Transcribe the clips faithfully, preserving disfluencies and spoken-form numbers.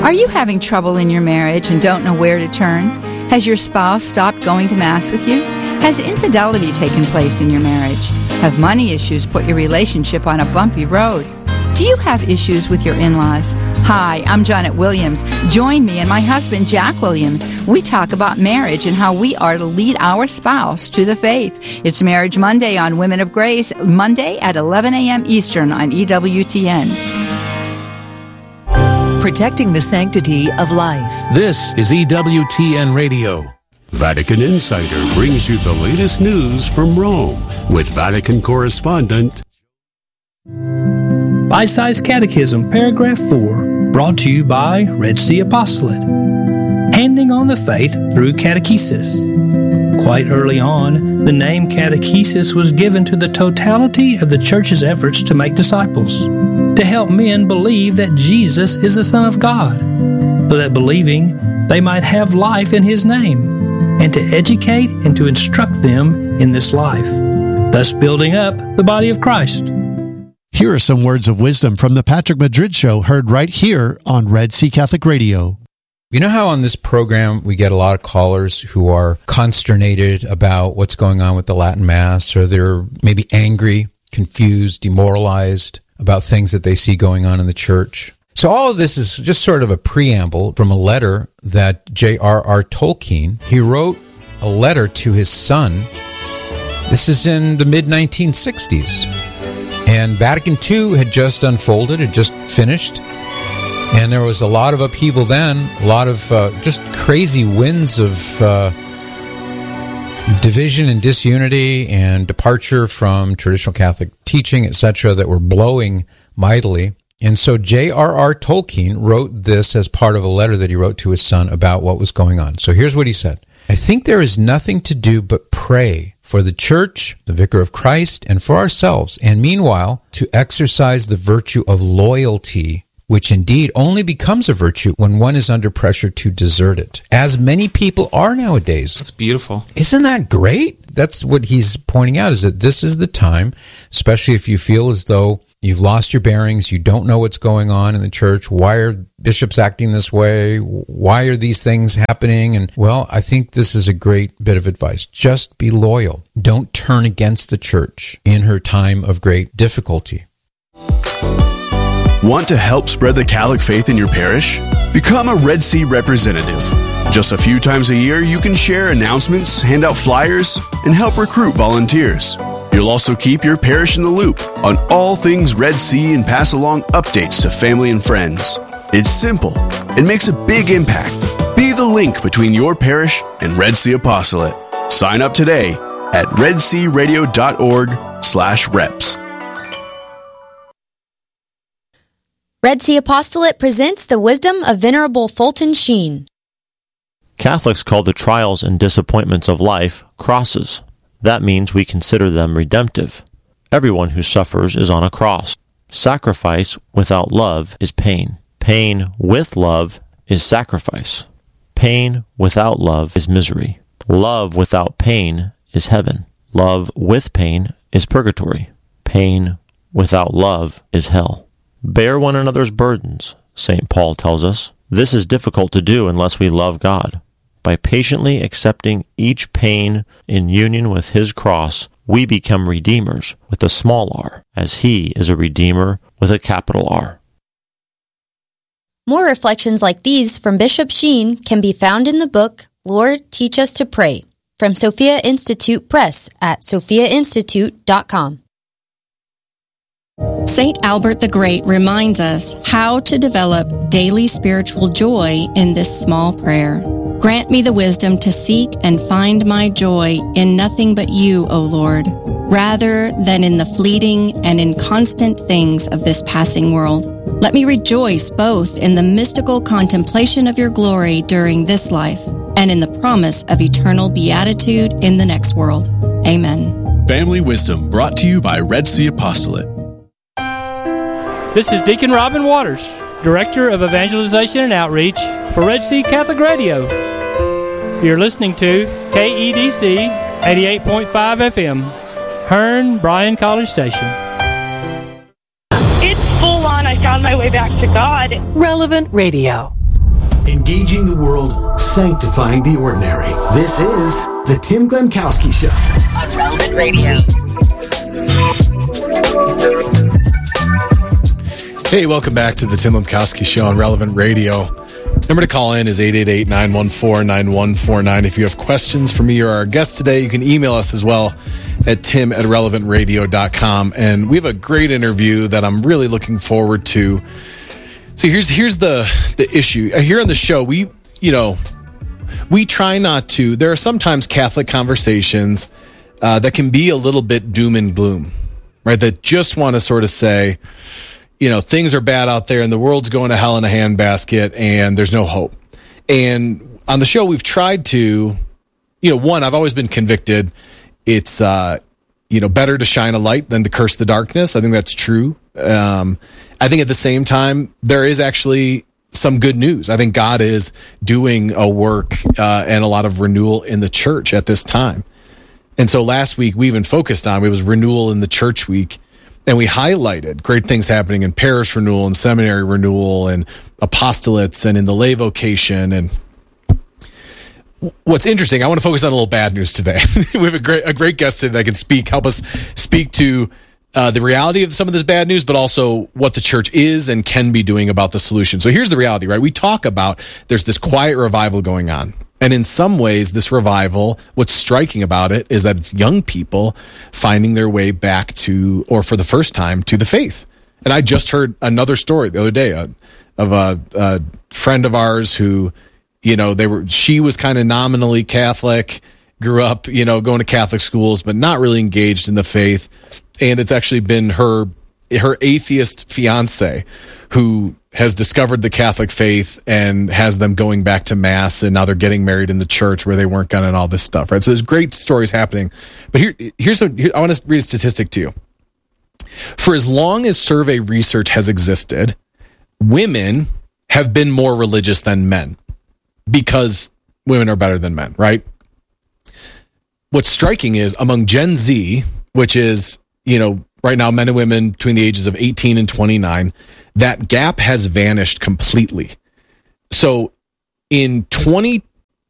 Are you having trouble in your marriage and don't know where to turn? Has your spouse stopped going to Mass with you? Has infidelity taken place in your marriage? Have money issues put your relationship on a bumpy road? Do you have issues with your in-laws? Hi, I'm Janet Williams. Join me and my husband, Jack Williams. We talk about marriage and how we are to lead our spouse to the faith. It's Marriage Monday on Women of Grace, Monday at eleven a.m. Eastern on E W T N. Protecting the sanctity of life. This is E W T N Radio. Vatican Insider brings you the latest news from Rome with Vatican correspondent. Bite-Sized Catechism, Paragraph four, brought to you by Red Sea Apostolate. Handing on the faith through catechesis. Quite early on, the name catechesis was given to the totality of the Church's efforts to make disciples, to help men believe that Jesus is the Son of God, so that believing they might have life in His name, and to educate and to instruct them in this life, thus building up the body of Christ. Here are some words of wisdom from the Patrick Madrid Show, heard right here on Red Sea Catholic Radio. You know how on this program we get a lot of callers who are consternated about what's going on with the Latin Mass, or they're maybe angry, confused, demoralized about things that they see going on in the Church? So all of this is just sort of a preamble from a letter that J R R Tolkien, he wrote a letter to his son. This is in the mid nineteen sixties. And Vatican Two had just unfolded, had just finished. And there was a lot of upheaval then, a lot of uh, just crazy winds of uh, division and disunity and departure from traditional Catholic teaching, et cetera, that were blowing mightily. And so J R R Tolkien wrote this as part of a letter that he wrote to his son about what was going on. So here's what he said. I think there is nothing to do but pray for the Church, the Vicar of Christ, and for ourselves, and meanwhile, to exercise the virtue of loyalty, which indeed only becomes a virtue when one is under pressure to desert it, as many people are nowadays. That's beautiful. Isn't that great? That's what he's pointing out, is that this is the time, especially if you feel as though you've lost your bearings, you don't know what's going on in the Church. Why are bishops acting this way? Why are these things happening? And, well, I think this is a great bit of advice. Just be loyal. Don't turn against the Church in her time of great difficulty. Want to help spread the Catholic faith in your parish? Become a Red Sea representative. Just a few times a year, you can share announcements, hand out flyers, and help recruit volunteers. You'll also keep your parish in the loop on all things Red Sea and pass along updates to family and friends. It's simple and makes a big impact. Be the link between your parish and Red Sea Apostolate. Sign up today at redsearadio.org slash reps. Red Sea Apostolate presents the wisdom of Venerable Fulton Sheen. Catholics call the trials and disappointments of life crosses. That means we consider them redemptive. Everyone who suffers is on a cross. Sacrifice without love is pain. Pain with love is sacrifice. Pain without love is misery. Love without pain is heaven. Love with pain is purgatory. Pain without love is hell. Bear one another's burdens, Saint Paul tells us. This is difficult to do unless we love God. By patiently accepting each pain in union with His cross, we become redeemers with a small r, as He is a redeemer with a capital R. More reflections like these from Bishop Sheen can be found in the book, Lord, Teach Us to Pray, from Sophia Institute Press at sophia institute dot com. Saint Albert the Great reminds us how to develop daily spiritual joy in this small prayer. Grant me the wisdom to seek and find my joy in nothing but you, O Lord, rather than in the fleeting and inconstant things of this passing world. Let me rejoice both in the mystical contemplation of your glory during this life and in the promise of eternal beatitude in the next world. Amen. Family Wisdom brought to you by Red Sea Apostolate. This is Deacon Robin Waters, Director of Evangelization and Outreach for Red Sea Catholic Radio. You're listening to K E D C eighty-eight point five F M, Hearn Bryan College Station. It's full on. I found my way back to God. Relevant Radio. Engaging the world, sanctifying the ordinary. This is the Tim Glemkowski Show on Relevant Radio. Hey, welcome back to the Tim Glemkowski Show on Relevant Radio. Number to call in is eight eight eight, nine one four, nine one four nine. If you have questions for me or our guest today, you can email us as well at tim at relevant radio dot com. And we have a great interview that I'm really looking forward to. So here's here's the the issue. Here on the show, we, you know, we try not to. There are sometimes Catholic conversations uh, that can be a little bit doom and gloom, right? That just want to sort of say, you know, things are bad out there and the world's going to hell in a handbasket and there's no hope. And on the show, we've tried to, you know, one, I've always been convicted it's, uh, you know, better to shine a light than to curse the darkness. I think that's true. Um, I think at the same time, there is actually some good news. I think God is doing a work uh, and a lot of renewal in the church at this time. And so last week, we even focused on, it was renewal in the church week. And we highlighted great things happening in parish renewal and seminary renewal and apostolates and in the lay vocation. And what's interesting, I want to focus on a little bad news today. We have a great a great guest today that can speak, help us speak to uh, the reality of some of this bad news, but also what the church is and can be doing about the solution. So here's the reality, right? We talk about there's this quiet revival going on. And in some ways, this revival, what's striking about it is that it's young people finding their way back to, or for the first time, to the faith. And I just heard another story the other day uh, of a, a friend of ours who, you know, they were, she was kind of nominally Catholic, grew up, you know, going to Catholic schools, but not really engaged in the faith. And it's actually been her, her atheist fiance who has discovered the Catholic faith and has them going back to mass, and now they're getting married in the church where they weren't going and all this stuff, right? So there's great stories happening. But here, here's a, here, I want to read a statistic to you. For as long as survey research has existed, women have been more religious than men because women are better than men, right? What's striking is among Gen Z, which is, you know, right now, men and women between the ages of eighteen and twenty-nine, that gap has vanished completely. So in twenty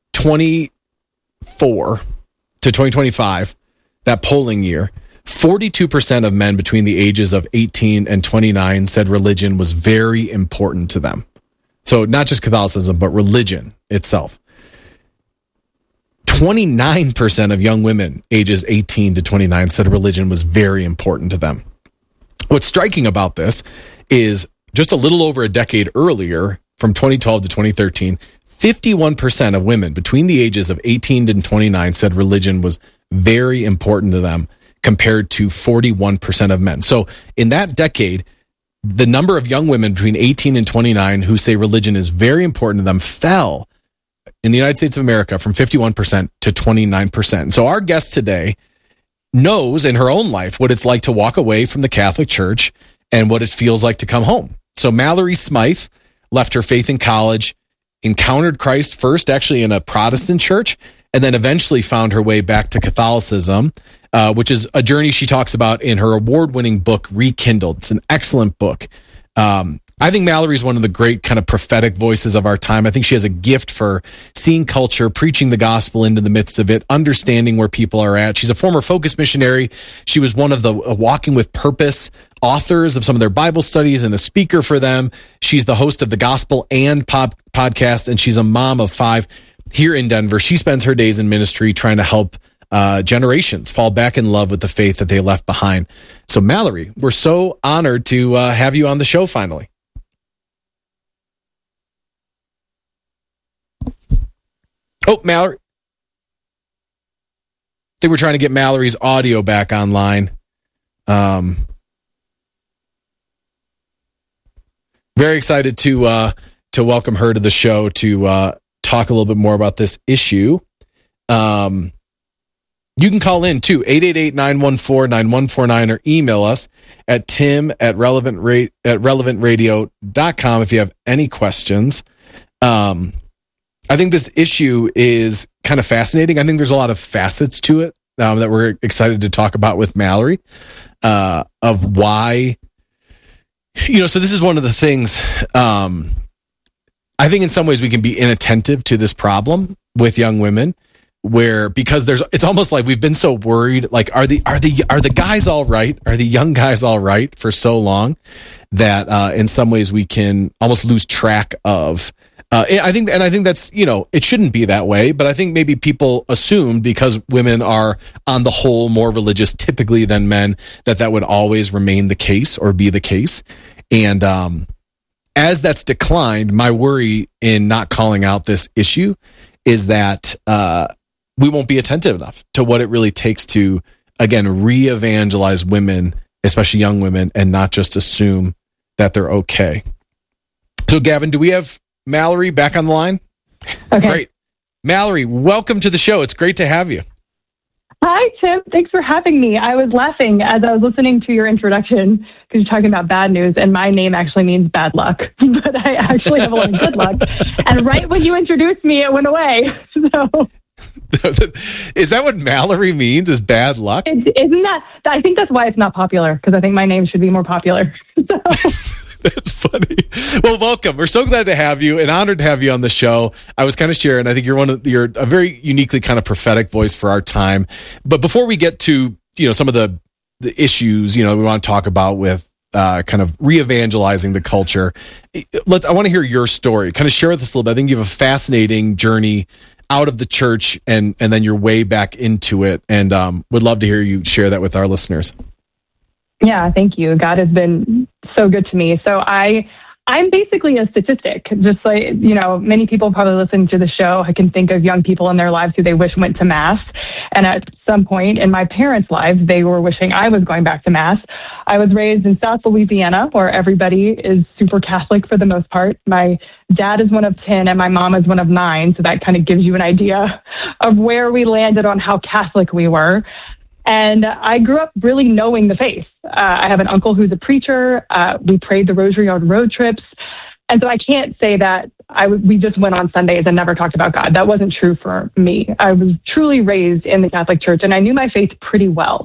twenty-four to twenty twenty-five, that polling year, forty-two percent of men between the ages of eighteen and twenty-nine said religion was very important to them. So not just Catholicism, but religion itself. twenty-nine percent of young women ages eighteen to twenty-nine said religion was very important to them. What's striking about this is just a little over a decade earlier, from twenty twelve to twenty thirteen, fifty-one percent of women between the ages of eighteen and twenty-nine said religion was very important to them, compared to forty-one percent of men. So in that decade, the number of young women between eighteen and twenty-nine who say religion is very important to them fell in the United States of America from fifty-one percent to twenty-nine percent. So our guest today knows in her own life what it's like to walk away from the Catholic Church and what it feels like to come home. So Mallory Smythe left her faith in college, encountered Christ first actually in a Protestant church, and then eventually found her way back to Catholicism, uh, which is a journey she talks about in her award-winning book, Rekindled. It's an excellent book. Um, I think Mallory is one of the great kind of prophetic voices of our time. I think she has a gift for seeing culture, preaching the gospel into the midst of it, understanding where people are at. She's a former Focus missionary. She was one of the uh, Walking with Purpose authors of some of their Bible studies and a speaker for them. She's the host of the Gospel and Pop podcast, and she's a mom of five here in Denver. She spends her days in ministry trying to help uh, generations fall back in love with the faith that they left behind. So Mallory, we're so honored to uh, have you on the show finally. Oh, Mallory. I think we're trying to get Mallory's audio back online. Um, very excited to uh, to welcome her to the show to uh, talk a little bit more about this issue. Um, you can call in too, eight eight eight, nine one four, nine one four nine, or email us at tim at relevant ra- at relevant radio dot com if you have any questions. Um, I think this issue is kind of fascinating. I think there's a lot of facets to it um, that we're excited to talk about with Mallory uh, of why, you know, so this is one of the things, um, I think in some ways we can be inattentive to this problem with young women, where because there's it's almost like we've been so worried, like are the are the are the guys all right? Are the young guys all right for so long that uh, in some ways we can almost lose track of. Uh, I think, and I think that's, you know, it shouldn't be that way, but I think maybe people assumed because women are on the whole more religious typically than men, that that would always remain the case or be the case. And, um, as that's declined, my worry in not calling out this issue is that, uh, we won't be attentive enough to what it really takes to, again, re-evangelize women, especially young women, and not just assume that they're okay. So, Gavin, do we have Mallory back on the line? Okay. Great. Mallory, welcome to the show. It's great to have you. Hi, Tim. Thanks for having me. I was laughing as I was listening to your introduction because you're talking about bad news, and my name actually means bad luck, but I actually have a lot of good luck. And right when you introduced me, it went away. So, is that what Mallory means? Is bad luck? It, isn't that? I think that's why it's not popular, because I think my name should be more popular. So. That's funny. Well, welcome. We're so glad to have you and honored to have you on the show. I was kind of sharing, I think you're one of, you're a very uniquely kind of prophetic voice for our time. But before we get to, you know, some of the, the issues, you know, we want to talk about with uh, kind of re-evangelizing the culture, let I want to hear your story. Kind of share with us a little bit. I think you have a fascinating journey out of the church and, and then your way back into it. And um, would love to hear you share that with our listeners. Yeah, thank you. God has been so good to me. So I, I'm basically a statistic. Just like, you know, many people probably listen to the show. I can think of young people in their lives who they wish went to Mass. And at some point in my parents' lives, they were wishing I was going back to Mass. I was raised in South Louisiana, where everybody is super Catholic for the most part. My dad is one of ten and my mom is one of nine. So that kind of gives you an idea of where we landed on how Catholic we were. And I grew up really knowing the faith. Uh, I have an uncle who's a preacher. Uh, we prayed the rosary on road trips. And so I can't say that I w- we just went on Sundays and never talked about God. That wasn't true for me. I was truly raised in the Catholic Church, and I knew my faith pretty well.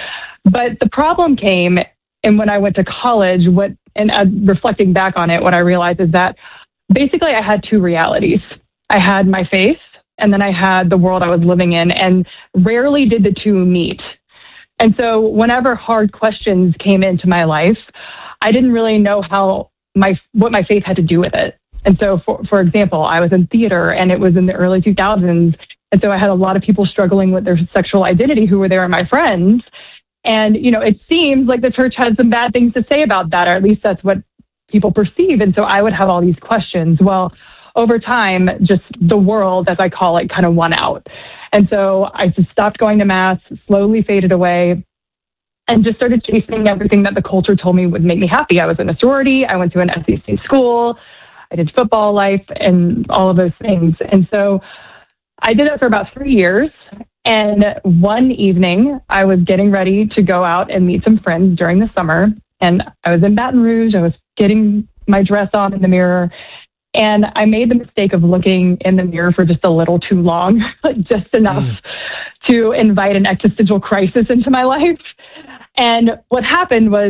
But the problem came, and when I went to college, what and uh, reflecting back on it, what I realized is that basically I had two realities. I had my faith, and then I had the world I was living in, and rarely did the two meet. And so whenever hard questions came into my life, I didn't really know how my what my faith had to do with it. And so, for, for example, I was in theater, and it was in the early two thousands. And so I had a lot of people struggling with their sexual identity who were there, my friends. And, you know, it seems like the church has some bad things to say about that, or at least that's what people perceive. And so I would have all these questions. Well, over time, just the world, as I call it, kind of won out. And so I just stopped going to Mass, slowly faded away, and just started chasing everything that the culture told me would make me happy. I was in a sorority. I went to an S E C school. I did football life and all of those things. And so I did it for about three years. And one evening, I was getting ready to go out and meet some friends during the summer. And I was in Baton Rouge. I was getting my dress on in the mirror. And I made the mistake of looking in the mirror for just a little too long, just enough mm. to invite an existential crisis into my life. And what happened was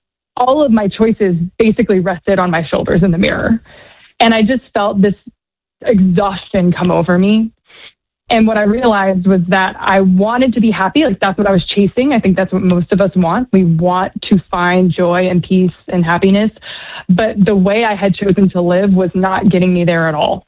all of my choices basically rested on my shoulders in the mirror. And I just felt this exhaustion come over me. And what I realized was that I wanted to be happy. Like, that's what I was chasing. I think that's what most of us want. We want to find joy and peace and happiness. But the way I had chosen to live was not getting me there at all.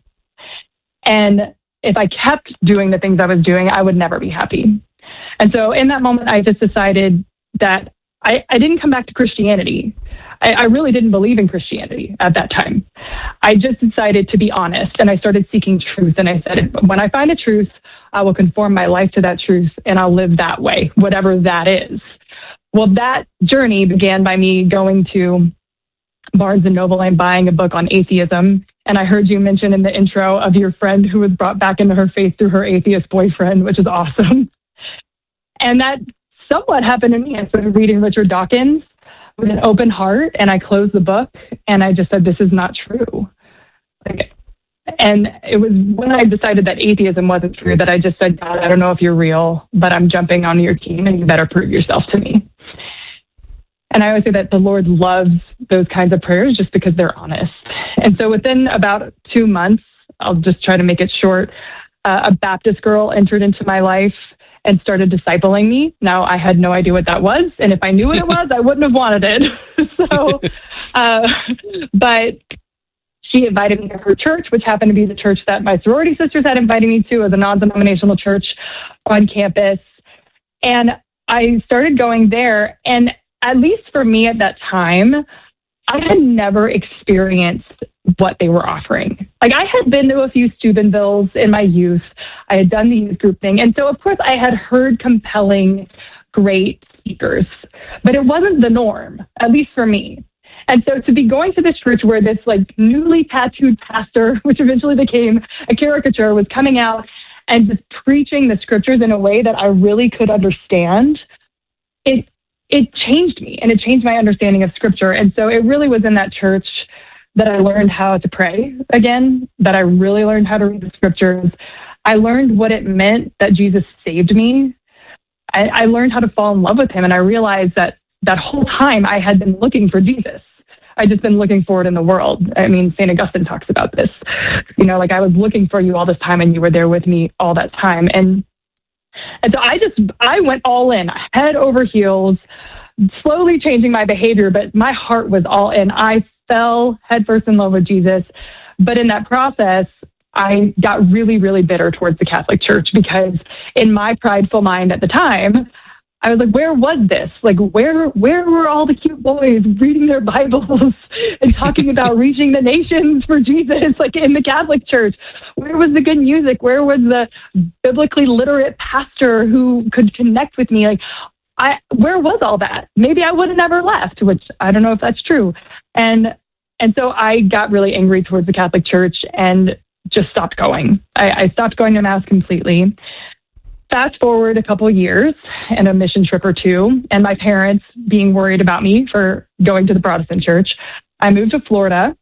And if I kept doing the things I was doing, I would never be happy. And so in that moment, I just decided that I, I didn't come back to Christianity. I, I really didn't believe in Christianity at that time. I just decided to be honest, and I started seeking truth. And I said, when I find a truth, I will conform my life to that truth, and I'll live that way, whatever that is. Well, that journey began by me going to Barnes and Noble and buying a book on atheism. And I heard you mention in the intro of your friend who was brought back into her faith through her atheist boyfriend, which is awesome. And that somewhat happened to me. I started reading Richard Dawkins with an open heart, and I closed the book, and I just said, this is not true. Like, and it was when I decided that atheism wasn't true that I just said, God, I don't know if you're real, but I'm jumping on your team, and you better prove yourself to me. And I always say that the Lord loves those kinds of prayers just because they're honest. And so within about two months, I'll just try to make it short, uh, a Baptist girl entered into my life and started discipling me. Now, I had no idea what that was. And if I knew what it was, I wouldn't have wanted it. so, uh, but she invited me to her church, which happened to be the church that my sorority sisters had invited me to as a non-denominational church on campus. And I started going there. And at least for me at that time, I had never experienced what they were offering. Like, I had been to a few Steubenvilles in my youth. I had done the youth group thing. And so, of course, I had heard compelling, great speakers, but it wasn't the norm, at least for me. And so to be going to this church where this like newly tattooed pastor, which eventually became a caricature, was coming out and just preaching the scriptures in a way that I really could understand, it it changed me, and it changed my understanding of scripture. And so it really was in that church that I learned how to pray again, that I really learned how to read the scriptures. I learned what it meant that Jesus saved me. I, I learned how to fall in love with him, and I realized that that whole time I had been looking for Jesus. I'd just been looking for it in the world. I mean, Saint Augustine talks about this. You know, like I was looking for you all this time, and you were there with me all that time. And and so I just, I went all in, head over heels, slowly changing my behavior, but my heart was all in. I fell headfirst in love with Jesus. But in that process, I got really, really bitter towards the Catholic Church, because in my prideful mind at the time, I was like, where was this? Like, where where were all the cute boys reading their Bibles and talking about reaching the nations for Jesus, like in the Catholic Church? Where was the good music? Where was the biblically literate pastor who could connect with me? Like, I where was all that? Maybe I would have never left, which I don't know if that's true. And and so I got really angry towards the Catholic Church and just stopped going. I, I stopped going to Mass completely. Fast forward a couple of years and a mission trip or two, and my parents being worried about me for going to the Protestant church, I moved to Florida,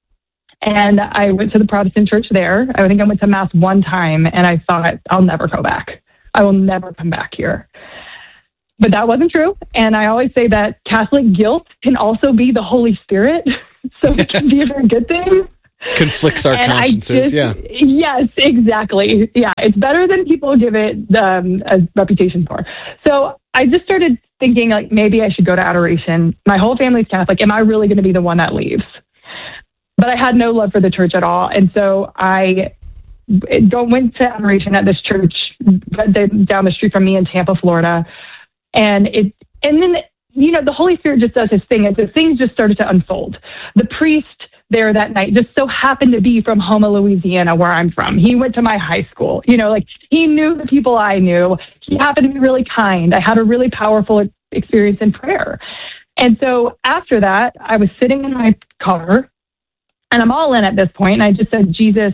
and I went to the Protestant church there. I think I went to Mass one time, and I thought, I'll never go back. I will never come back here. But that wasn't true, and I always say that Catholic guilt can also be the Holy Spirit, so it can be a very good thing. Conflicts our and consciences, just, yeah. Yes, exactly. Yeah, it's better than people give it um, a reputation for. So I just started thinking, like, maybe I should go to adoration. My whole family's Catholic. Am I really going to be the one that leaves? But I had no love for the church at all. And so I go, went to adoration at this church down the street from me in Tampa, Florida. And it, and then, you know, the Holy Spirit just does his thing. And so things just started to unfold. The priest there that night just so happened to be from Houma, Louisiana, where I'm from. He went to my high school. You know, like, he knew the people I knew. He happened to be really kind. I had a really powerful experience in prayer. And so after that, I was sitting in my car, and I'm all in at this point, and I just said, Jesus,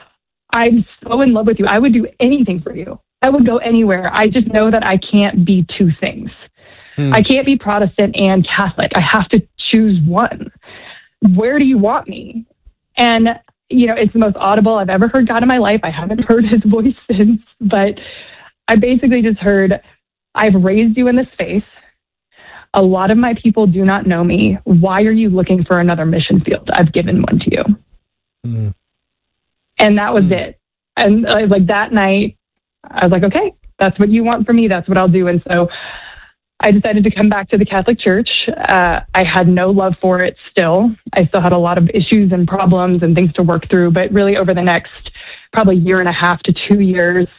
I'm so in love with you. I would do anything for you. I would go anywhere. I just know that I can't be two things. Hmm. I can't be Protestant and Catholic. I have to choose one. Where do you want me? And, you know, it's the most audible I've ever heard God in my life. I haven't heard his voice since, but I basically just heard, I've raised you in this faith. A lot of my people do not know me. Why are you looking for another mission field? I've given one to you. Mm. And that was mm. it. And I was like, that night, I was like, okay, that's what you want from me. That's what I'll do. And so I decided to come back to the Catholic Church. Uh, I had no love for it still. I still had a lot of issues and problems and things to work through. But really over the next probably year and a half to two years,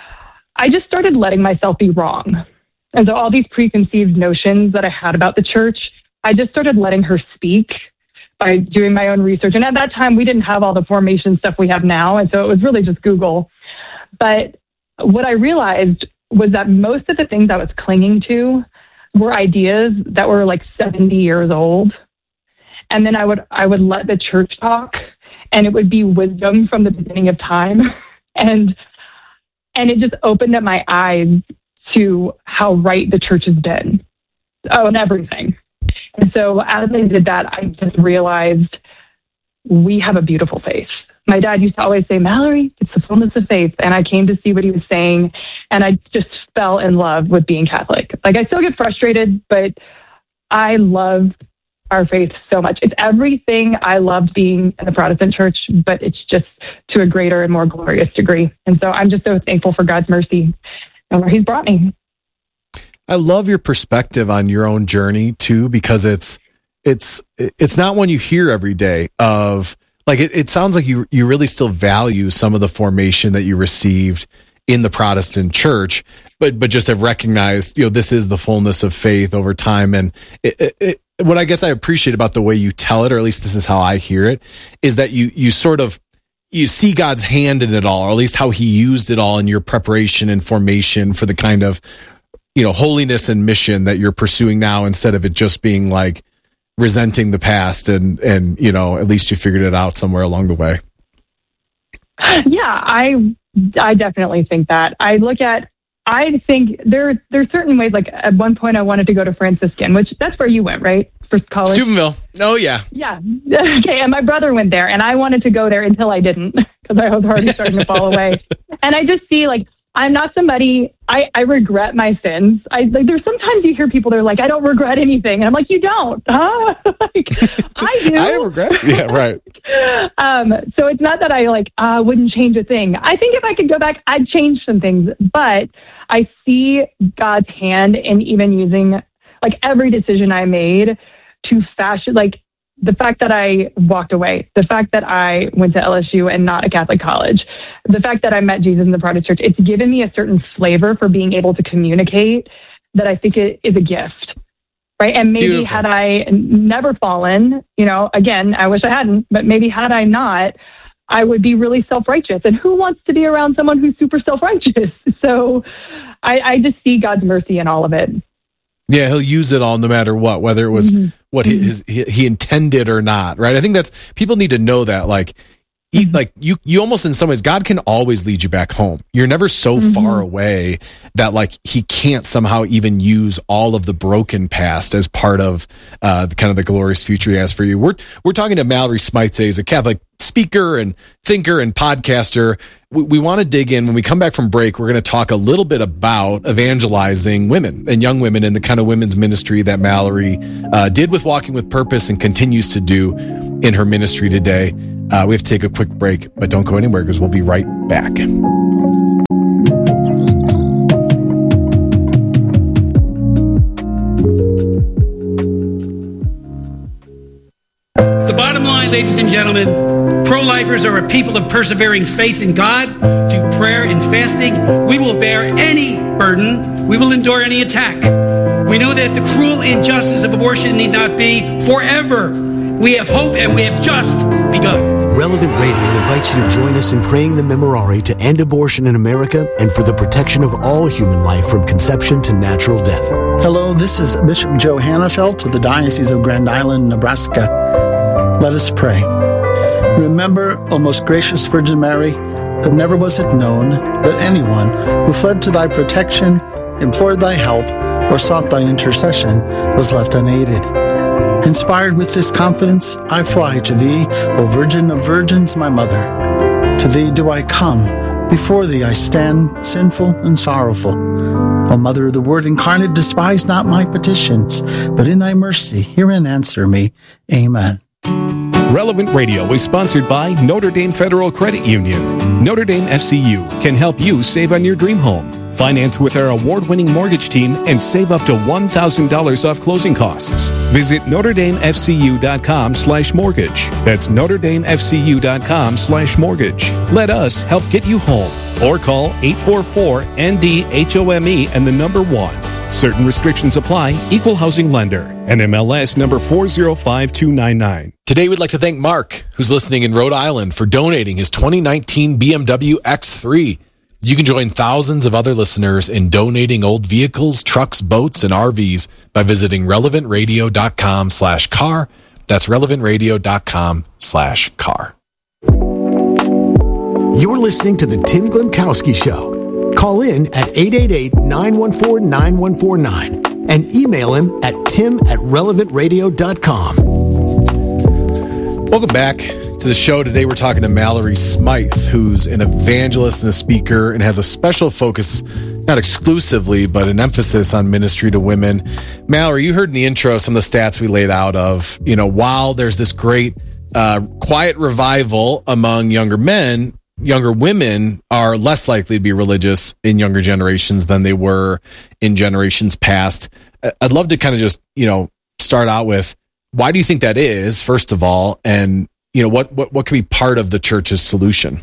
I just started letting myself be wrong. And so all these preconceived notions that I had about the church, I just started letting her speak by doing my own research. And at that time, we didn't have all the formation stuff we have now. And so it was really just Google. But what I realized was that most of the things I was clinging to were ideas that were like seventy years old. And then I would I would let the church talk, and it would be wisdom from the beginning of time. And and it just opened up my eyes to how right the church has been. Oh, and everything. And so as I did that, I just realized we have a beautiful faith. My dad used to always say, Mallory, it's the fullness of faith. And I came to see what he was saying, and I just fell in love with being Catholic. Like, I still get frustrated, but I love our faith so much. It's everything I loved being in the Protestant church, but it's just to a greater and more glorious degree. And so I'm just so thankful for God's mercy and where he's brought me. I love your perspective on your own journey too, because it's it's it's not one you hear every day of, like, it, it sounds like you you really still value some of the formation that you received in the Protestant church, but but just have recognized, you know, this is the fullness of faith over time. And it, it, it, what I guess I appreciate about the way you tell it, or at least this is how I hear it, is that you you sort of you see God's hand in it all, or at least how he used it all in your preparation and formation for the kind of, you know, holiness and mission that you're pursuing now, instead of it just being like resenting the past and, and, you know, at least you figured it out somewhere along the way. Yeah, I, I definitely think that. I look at, I think there, there's certain ways, like at one point I wanted to go to Franciscan, which that's where you went, right? For college? Steubenville. Oh, yeah. Yeah. Okay. And my brother went there, and I wanted to go there until I didn't, because I was already starting to fall away. And I just see, like, I'm not somebody, I, I regret my sins. I like, there's sometimes you hear people, they're like, I don't regret anything. And I'm like, you don't, huh? Like, I do. I regret. Yeah, right. um, so it's not that I like, uh, wouldn't change a thing. I think if I could go back, I'd change some things, but I see God's hand in even using, like, every decision I made to fashion, like, the fact that I walked away, the fact that I went to L S U and not a Catholic college, the fact that I met Jesus in the Protestant church, it's given me a certain flavor for being able to communicate that I think it is a gift, right? And maybe Beautiful. Had I never fallen, you know, again, I wish I hadn't, but maybe had I not, I would be really self-righteous. And who wants to be around someone who's super self-righteous? So I, I just see God's mercy in all of it. Yeah, he'll use it all no matter what, whether it was mm-hmm. what he, his, he he intended or not, right? I think that's, people need to know that, like, he, like you, you almost in some ways, God can always lead you back home. You're never so mm-hmm. far away that, like, he can't somehow even use all of the broken past as part of uh, the kind of the glorious future he has for you. We're we're talking to Mallory Smythe today, who's a Catholic speaker and thinker and podcaster. We, we want to dig in. When we come back from break, we're going to talk a little bit about evangelizing women and young women and the kind of women's ministry that Mallory uh, did with Walking with Purpose and continues to do in her ministry today. Uh, we have to take a quick break, but don't go anywhere because we'll be right back. The bottom line, ladies and gentlemen, pro-lifers are a people of persevering faith in God, through prayer and fasting. We will bear any burden. We will endure any attack. We know that the cruel injustice of abortion need not be forever. We have hope, and we have just begun. Relevant Radio invites you to join us in praying the Memorare to end abortion in America and for the protection of all human life from conception to natural death. Hello, this is Bishop Joe Hannafelt of the Diocese of Grand Island, Nebraska. Let us pray. Remember, O most gracious Virgin Mary, that never was it known that anyone who fled to thy protection, implored thy help, or sought thy intercession was left unaided. Inspired with this confidence, I fly to thee, O Virgin of Virgins, my mother. To thee do I come, before thee I stand, sinful and sorrowful. O Mother of the Word incarnate, despise not my petitions, but in thy mercy hear and answer me. Amen. Relevant Radio is sponsored by Notre Dame Federal Credit Union. Notre Dame F C U can help you save on your dream home. Finance with our award-winning mortgage team and save up to one thousand dollars off closing costs. Visit Notre Dame F C U dot com slash mortgage. That's Notre Dame F C U dot com slash mortgage. Let us help get you home. Or call eight four four N D H O M E and the number one. Certain restrictions apply. Equal housing lender. N M L S number four zero five two nine nine. Today we'd like to thank Mark, who's listening in Rhode Island, for donating his twenty nineteen B M W X three. You can join thousands of other listeners in donating old vehicles, trucks, boats, and R Vs by visiting relevant radio dot com slash car. That's relevant radio dot com slash car. You're listening to The Tim Glemkowski Show. Call in at eight eight eight, nine one four, nine one four nine and email him at tim at relevant radio dot com. Welcome back to the show. Today we're talking to Mallory Smythe, who's an evangelist and a speaker and has a special focus not exclusively, but an emphasis on ministry to women. Mallory, you heard in the intro some of the stats we laid out of, you know, while there's this great uh, quiet revival among younger men, younger women are less likely to be religious in younger generations than they were in generations past. I'd love to kind of just, you know, start out with, why do you think that is, first of all, and, you know, what, what, what can be part of the church's solution?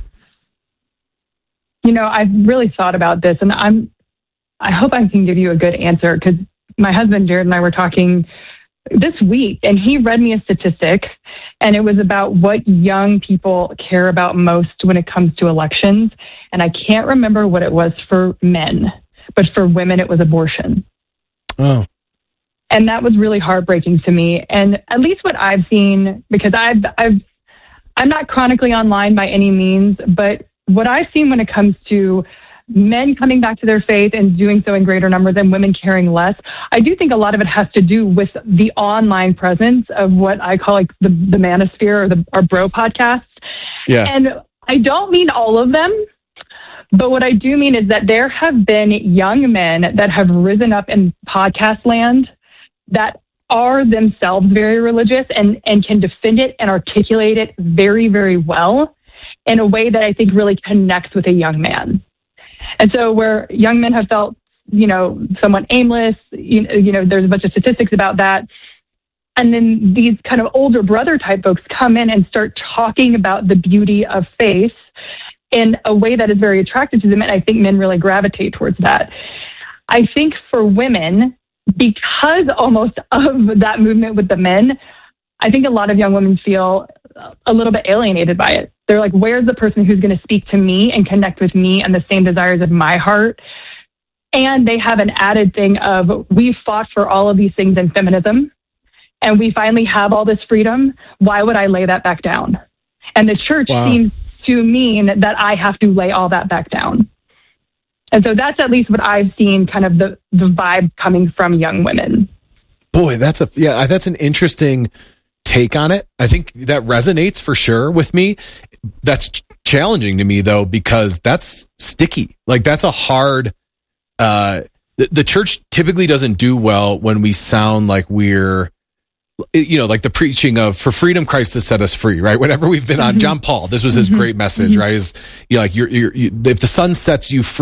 You know, I've really thought about this, and I'm, I hope I can give you a good answer, because my husband, Jared, and I were talking this week, and he read me a statistic, and it was about what young people care about most when it comes to elections. And I can't remember what it was for men, but for women, it was abortion. Oh. And that was really heartbreaking to me. And at least what I've seen, because I've, I've, I'm not chronically online by any means, but what I've seen when it comes to men coming back to their faith and doing so in greater numbers and women caring less, I do think a lot of it has to do with the online presence of what I call like the, the manosphere or the our bro podcasts. Yeah. And I don't mean all of them, but what I do mean is that there have been young men that have risen up in podcast land that are themselves very religious and, and can defend it and articulate it very, very well in a way that I think really connects with a young man. And so where young men have felt, you know, somewhat aimless, you, you know, there's a bunch of statistics about that. And then these kind of older brother type folks come in and start talking about the beauty of faith in a way that is very attractive to them. And I think men really gravitate towards that. I think for women, because almost of that movement with the men, I think a lot of young women feel a little bit alienated by it. They're like, where's the person who's going to speak to me and connect with me and the same desires of my heart? And they have an added thing of, we fought for all of these things in feminism, and we finally have all this freedom. Why would I lay that back down? And the church wow. seems to mean that I have to lay all that back down. And so that's at least what I've seen, kind of the, the vibe coming from young women. Boy, that's a, yeah, that's an interesting take on it. I think that resonates for sure with me. That's ch- challenging to me though, because that's sticky. Like that's a hard, uh, the, the church typically doesn't do well when we sound like we're, you know, like the preaching of for freedom, Christ has set us free, right? Whenever we've been on John Paul, this was his great message, right? Is you know, like you're, you're, you, if the Son sets you free,